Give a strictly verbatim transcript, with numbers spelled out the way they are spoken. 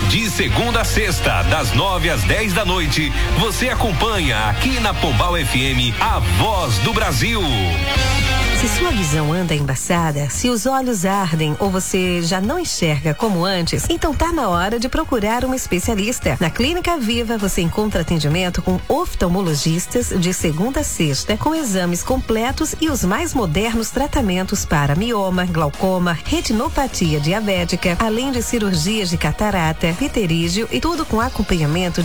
De segunda a sexta, das nove às dez da noite, você acompanha aqui na Pombal F M a Voz do Brasil. Se sua visão anda embaçada, se os olhos ardem ou você já não enxerga como antes, então tá na hora de procurar uma especialista. Na Clínica Viva você encontra atendimento com oftalmologistas de segunda a sexta, com exames completos e os mais modernos tratamentos para mioma, glaucoma, retinopatia diabética, além de cirurgias de catarata, pterígio e tudo com acompanhamento de